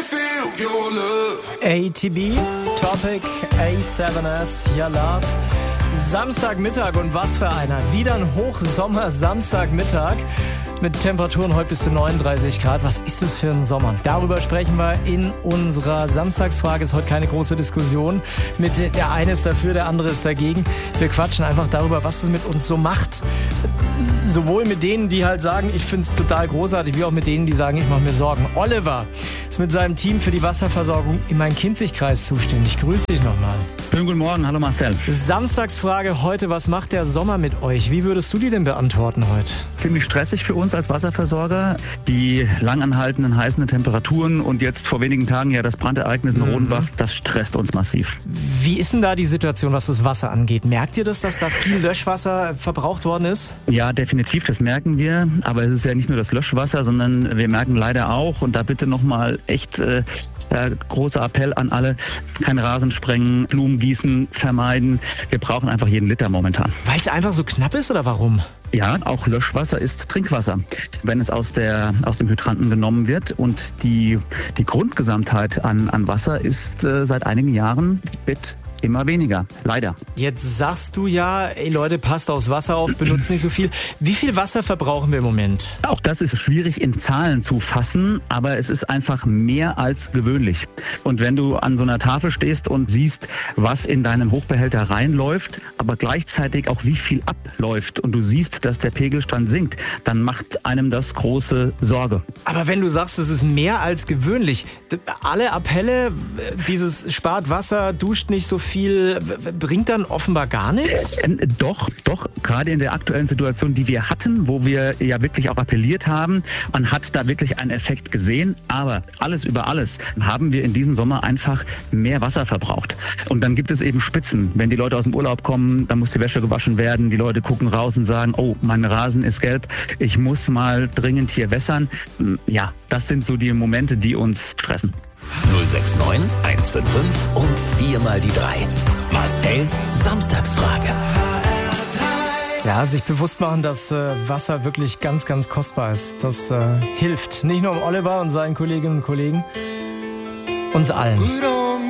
feel your love. ATB, Topic, A7S, Your Love. Samstagmittag und was für einer. Wieder ein Hochsommer-Samstagmittag mit Temperaturen heute bis zu 39 Grad. Was ist es für ein Sommer? Darüber sprechen wir in unserer Samstagsfrage. Ist heute keine große Diskussion mit der eine ist dafür, der andere ist dagegen. Wir quatschen einfach darüber, was es mit uns so macht. Sowohl mit denen, die halt sagen, ich finde es total großartig, wie auch mit denen, die sagen, ich mache mir Sorgen. Oliver ist mit seinem Team für die Wasserversorgung im Main-Kinzig-Kreis zuständig. Grüß dich nochmal. Schönen guten Morgen, hallo Marcel. Samstagsfrage heute, was macht der Sommer mit euch? Wie würdest du die denn beantworten heute? Ziemlich stressig für uns als Wasserversorger. Die langanhaltenden heißen Temperaturen und jetzt vor wenigen Tagen ja das Brandereignis in Rodenbach, das stresst uns massiv. Wie ist denn da die Situation, was das Wasser angeht? Merkt ihr das, dass da viel Löschwasser verbraucht worden ist? Ja, definitiv, das merken wir. Aber es ist ja nicht nur das Löschwasser, sondern wir merken leider auch, und da bitte nochmal echt großer Appell an alle, kein Rasen sprengen, Blumen gießen, vermeiden. Wir brauchen einfach jeden Liter momentan. Weil es einfach so knapp ist oder warum? Ja, auch Löschwasser ist Trinkwasser, wenn es aus dem Hydranten genommen wird. Und die Grundgesamtheit an Wasser ist seit einigen Jahren immer weniger, leider. Jetzt sagst du ja, ey Leute, passt aufs Wasser auf, benutzt nicht so viel. Wie viel Wasser verbrauchen wir im Moment? Auch das ist schwierig in Zahlen zu fassen, aber es ist einfach mehr als gewöhnlich. Und wenn du an so einer Tafel stehst und siehst, was in deinen Hochbehälter reinläuft, aber gleichzeitig auch wie viel abläuft und du siehst, dass der Pegelstand sinkt, dann macht einem das große Sorge. Aber wenn du sagst, es ist mehr als gewöhnlich, alle Appelle, dieses spart Wasser, duscht nicht so viel, bringt dann offenbar gar nichts? Doch, gerade in der aktuellen Situation, die wir hatten, wo wir ja wirklich auch appelliert haben, man hat da wirklich einen Effekt gesehen, aber alles über alles haben wir in diesem Sommer einfach mehr Wasser verbraucht. Und dann gibt es eben Spitzen. Wenn die Leute aus dem Urlaub kommen, dann muss die Wäsche gewaschen werden, die Leute gucken raus und sagen, oh, mein Rasen ist gelb, ich muss mal dringend hier wässern. Ja, das sind so die Momente, die uns stressen. 069 155 und 4 mal die 3. Marcells Samstagsfrage. Ja, sich bewusst machen, dass Wasser wirklich ganz, ganz kostbar ist. Das hilft nicht nur Oliver und seinen Kolleginnen und Kollegen, uns allen.